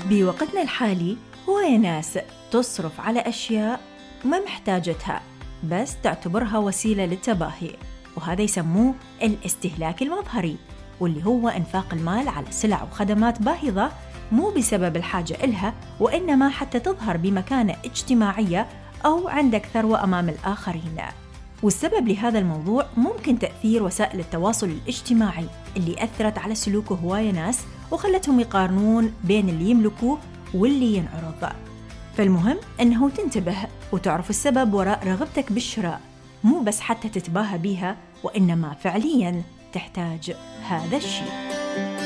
بوقتنا الحالي هواية ناس تصرف على أشياء ما محتاجتها بس تعتبرها وسيلة للتباهي، وهذا يسموه الاستهلاك المظهري، واللي هو إنفاق المال على سلع وخدمات باهظة مو بسبب الحاجة إلها، وإنما حتى تظهر بمكانة اجتماعية أو عندك ثروة أمام الآخرين. والسبب لهذا الموضوع ممكن تأثير وسائل التواصل الاجتماعي اللي أثرت على سلوك هواية ناس وخلتهم يقارنون بين اللي يملكوه واللي ينعرض. فالمهم أنه تنتبه وتعرف السبب وراء رغبتك بالشراء، مو بس حتى تتباهى بيها، وإنما فعلياً تحتاج هذا الشيء.